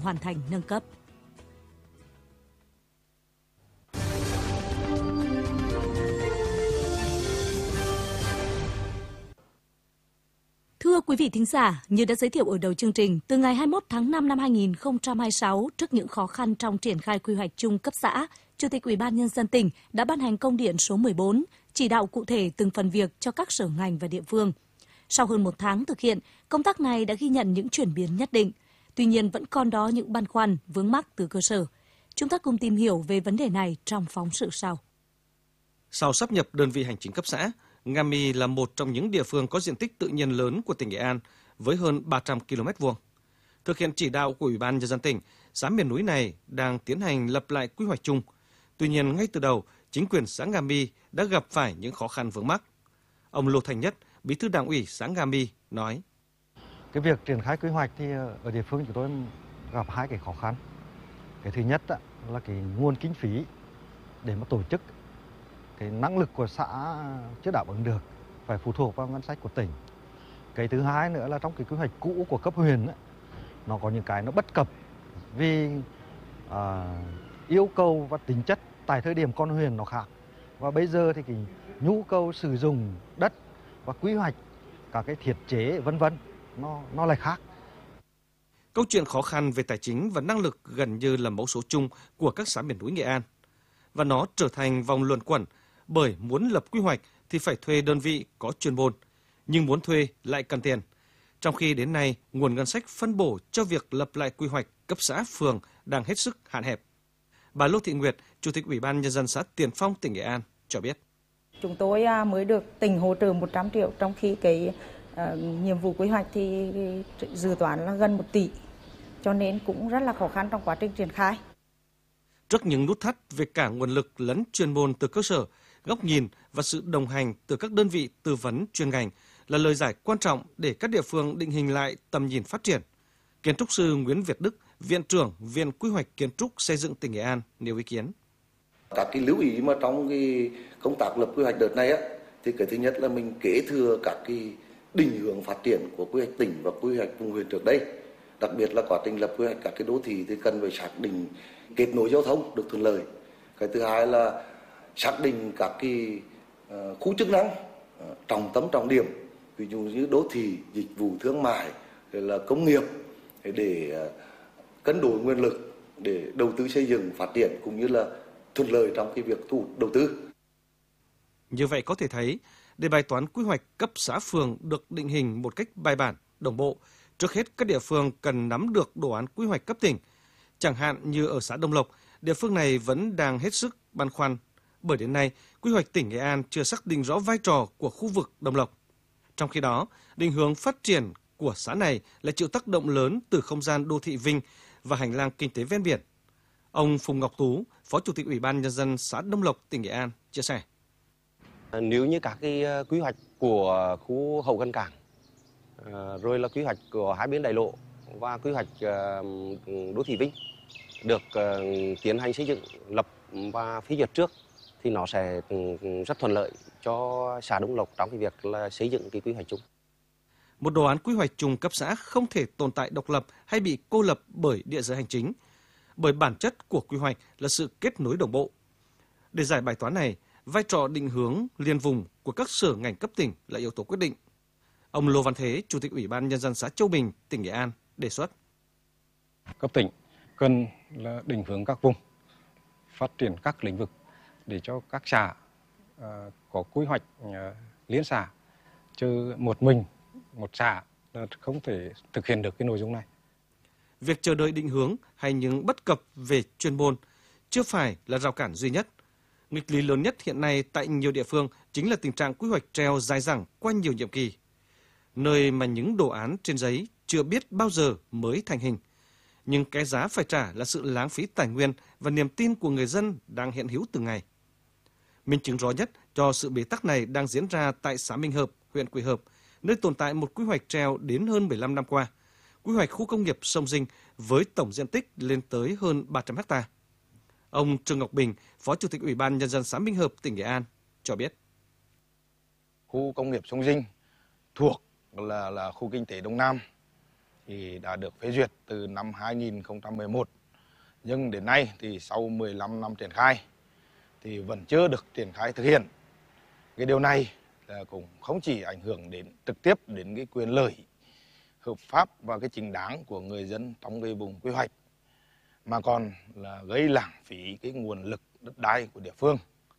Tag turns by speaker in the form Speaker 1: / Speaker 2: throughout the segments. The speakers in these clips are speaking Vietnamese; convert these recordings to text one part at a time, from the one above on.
Speaker 1: hoàn thành nâng cấp. Thưa quý vị thính giả, như đã giới thiệu ở đầu chương trình, từ ngày 21 tháng 5 năm 2026, trước những khó khăn trong triển khai quy hoạch chung cấp xã, Chủ tịch Ủy ban Nhân dân tỉnh đã ban hành công điện số 14, chỉ đạo cụ thể từng phần việc cho các sở ngành và địa phương. Sau hơn một tháng thực hiện, công tác này đã ghi nhận những chuyển biến nhất định. Tuy nhiên vẫn còn đó những băn khoăn, vướng mắc từ cơ sở. Chúng ta cùng tìm hiểu về vấn đề này trong phóng sự sau.
Speaker 2: Sau sáp nhập đơn vị hành chính cấp xã, Nga My là một trong những địa phương có diện tích tự nhiên lớn của tỉnh Nghệ An với hơn 300 km². Thực hiện chỉ đạo của Ủy ban Nhân dân tỉnh, xã miền núi này đang tiến hành lập lại quy hoạch chung. Tuy nhiên, ngay từ đầu, chính quyền xã Nga My đã gặp phải những khó khăn vướng mắc. Ông Lô Thành Nhất, Bí thư Đảng ủy xã Nga My nói:
Speaker 3: Cái việc triển khai quy hoạch thì ở địa phương chúng tôi gặp hai cái khó khăn. Cái thứ nhất là cái nguồn kinh phí để mà tổ chức. Cái năng lực của xã chưa đáp ứng được, phải phụ thuộc vào ngân sách của tỉnh. Cái thứ hai nữa là trong cái quy hoạch cũ của cấp huyện nó có những cái nó bất cập vì yêu cầu và tính chất tại thời điểm con huyện nó khác. Và bây giờ thì cái nhu cầu sử dụng đất và quy hoạch cả cái thiết chế vân vân nó lại khác.
Speaker 2: Câu chuyện khó khăn về tài chính và năng lực gần như là mẫu số chung của các xã miền núi Nghệ An. Và nó trở thành vòng luẩn quẩn, bởi muốn lập quy hoạch thì phải thuê đơn vị có chuyên môn, nhưng muốn thuê lại cần tiền. Trong khi đến nay, nguồn ngân sách phân bổ cho việc lập lại quy hoạch cấp xã phường đang hết sức hạn hẹp. Bà Lô Thị Nguyệt, Chủ tịch Ủy ban Nhân dân xã Tiền Phong, tỉnh Nghệ An cho biết:
Speaker 4: Chúng tôi mới được tỉnh hỗ trợ 100 triệu, trong khi cái nhiệm vụ quy hoạch thì dự toán là gần 1 tỷ, cho nên cũng rất là khó khăn trong quá trình triển khai.
Speaker 2: Trước những nút thắt về cả nguồn lực lẫn chuyên môn từ cơ sở, góc nhìn và sự đồng hành từ các đơn vị tư vấn chuyên ngành là lời giải quan trọng để các địa phương định hình lại tầm nhìn phát triển. Kiến trúc sư Nguyễn Việt Đức, Viện trưởng Viện Quy hoạch Kiến trúc Xây dựng tỉnh Nghệ An nêu ý kiến:
Speaker 5: Các cái lưu ý mà trong cái công tác lập quy hoạch đợt này thì cái thứ nhất là mình kế thừa các cái định hướng phát triển của quy hoạch tỉnh và quy hoạch vùng huyện trước đây. Đặc biệt là quá trình lập quy hoạch các cái đô thị thì cần phải xác định kết nối giao thông được thuận lợi. Cái thứ hai là xác định các cái khu chức năng trọng tâm trọng điểm, ví dụ như đô thị, dịch vụ thương mại, là công nghiệp, để cân đối nguồn lực để đầu tư xây dựng phát triển cũng như là thuận lợi trong cái việc thu hút đầu tư.
Speaker 2: Như vậy có thể thấy, để bài toán quy hoạch cấp xã phường được định hình một cách bài bản, đồng bộ, trước hết các địa phương cần nắm được đồ án quy hoạch cấp tỉnh. Chẳng hạn như ở xã Đông Lộc, địa phương này vẫn đang hết sức băn khoăn, bởi đến nay quy hoạch tỉnh Nghệ An chưa xác định rõ vai trò của khu vực Đông Lộc. Trong khi đó, định hướng phát triển của xã này lại chịu tác động lớn từ không gian đô thị Vinh và hành lang kinh tế ven biển. Ông Phùng Ngọc Tú, Phó Chủ tịch Ủy ban Nhân dân xã Đông Lộc, tỉnh Nghệ An chia sẻ:
Speaker 6: Nếu như các cái quy hoạch của khu hậu gần cảng, rồi là quy hoạch của hai bên đại lộ và quy hoạch đô thị Vinh được tiến hành xây dựng, lập và phê duyệt trước thì nó sẽ rất thuận lợi cho xã Đông Lộc trong cái việc là xây dựng cái quy hoạch chung.
Speaker 2: Một đồ án quy hoạch chung cấp xã không thể tồn tại độc lập hay bị cô lập bởi địa giới hành chính, bởi bản chất của quy hoạch là sự kết nối đồng bộ. Để giải bài toán này, vai trò định hướng liên vùng của các sở ngành cấp tỉnh là yếu tố quyết định. Ông Lô Văn Thế, Chủ tịch Ủy ban Nhân dân xã Châu Bình, tỉnh Nghệ An đề xuất:
Speaker 7: Cấp tỉnh cần là định hướng các vùng, phát triển các lĩnh vực để cho các xã có quy hoạch liên xã, chứ một xã là không thể thực hiện được cái nội dung này.
Speaker 2: Việc chờ đợi định hướng hay những bất cập về chuyên môn chưa phải là rào cản duy nhất. Nghịch lý lớn nhất hiện nay tại nhiều địa phương chính là tình trạng quy hoạch treo dài dẳng qua nhiều nhiệm kỳ, nơi mà những đồ án trên giấy chưa biết bao giờ mới thành hình. Nhưng cái giá phải trả là sự lãng phí tài nguyên và niềm tin của người dân đang hiện hữu từng ngày. Minh chứng rõ nhất cho sự bế tắc này đang diễn ra tại xã Minh Hợp, huyện Quỳ Hợp, nơi tồn tại một quy hoạch treo đến hơn 15 năm qua. Quy hoạch khu công nghiệp Sông Dinh với tổng diện tích lên tới hơn 300 ha. Ông Trương Ngọc Bình, Phó Chủ tịch Ủy ban Nhân dân xã Minh Hợp, tỉnh Nghệ An cho biết:
Speaker 8: Khu công nghiệp Sông Dinh thuộc là khu kinh tế Đông Nam, thì đã được phê duyệt từ năm 2011. Nhưng đến nay thì sau 15 năm triển khai thì vẫn chưa được triển khai thực hiện. Cái điều này là cũng không chỉ ảnh hưởng đến trực tiếp đến cái quyền lợi hợp pháp và cái chính đáng của người dân trong cái vùng quy hoạch, mà còn là gây lãng phí cái nguồn lực đất đai của địa phương.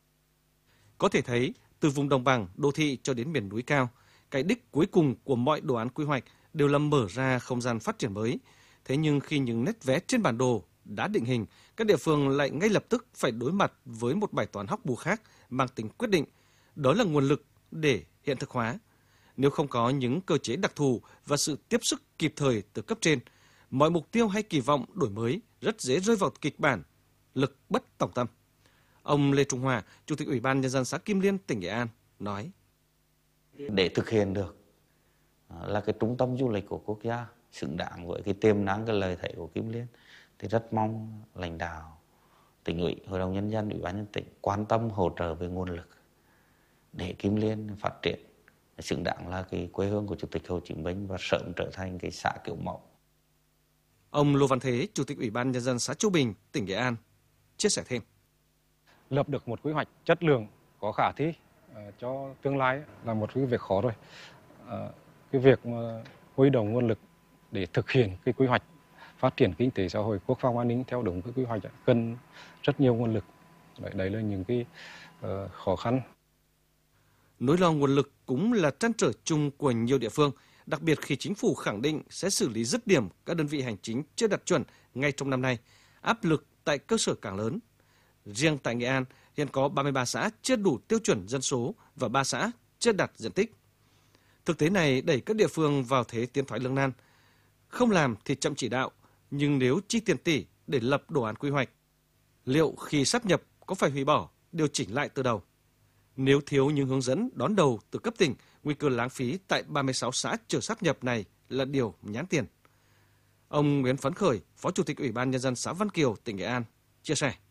Speaker 2: Có thể thấy, từ vùng đồng bằng, đô thị cho đến miền núi cao, cái đích cuối cùng của mọi đồ án quy hoạch đều là mở ra không gian phát triển mới. Thế nhưng khi những nét vẽ trên bản đồ đã định hình, các địa phương lại ngay lập tức phải đối mặt với một bài toán hóc búa khác mang tính quyết định, đó là nguồn lực để hiện thực hóa. Nếu không có những cơ chế đặc thù và sự tiếp sức kịp thời từ cấp trên, mọi mục tiêu hay kỳ vọng đổi mới rất dễ rơi vào kịch bản lực bất tòng tâm. Ông Lê Trung Hòa, Chủ tịch Ủy ban Nhân dân xã Kim Liên, tỉnh Nghệ An nói:
Speaker 9: Để thực hiện được là cái trung tâm du lịch của quốc gia xứng đáng với cái tiềm năng, cái lợi thế của Kim Liên, thì rất mong lãnh đạo tỉnh ủy, Hội đồng Nhân dân, Ủy ban nhân dân tỉnh quan tâm hỗ trợ về nguồn lực để Kim Liên phát triển xứng đáng là cái quê hương của Chủ tịch Hồ Chí Minh và sớm trở thành cái xã kiểu mẫu.
Speaker 2: Ông Lô Văn Thế, Chủ tịch Ủy ban Nhân dân xã Châu Bình, tỉnh Nghệ An chia sẻ thêm:
Speaker 7: Lập được một quy hoạch chất lượng có khả thi cho tương lai là một cái việc khó rồi. Cái việc mà huy động nguồn lực để thực hiện cái quy hoạch phát triển kinh tế xã hội, quốc phòng an ninh theo đúng cái quy hoạch cần rất nhiều nguồn lực. Đấy là những cái khó khăn.
Speaker 2: Nỗi lo nguồn lực cũng là trăn trở chung của nhiều địa phương, đặc biệt khi chính phủ khẳng định sẽ xử lý dứt điểm các đơn vị hành chính chưa đạt chuẩn ngay trong năm nay. Áp lực tại cơ sở càng lớn. Riêng tại Nghệ An, hiện có 33 xã chưa đủ tiêu chuẩn dân số và 3 xã chưa đạt diện tích. Thực tế này đẩy các địa phương vào thế tiến thoái lưỡng nan. Không làm thì chậm chỉ đạo, nhưng nếu chi tiền tỷ để lập đồ án quy hoạch, liệu khi sáp nhập có phải hủy bỏ, điều chỉnh lại từ đầu? Nếu thiếu những hướng dẫn đón đầu từ cấp tỉnh, nguy cơ lãng phí tại 36 xã chưa sáp nhập này là điều nhãn tiền. Ông Nguyễn Phấn Khởi, Phó Chủ tịch Ủy ban Nhân dân xã Văn Kiều, tỉnh Nghệ An chia sẻ: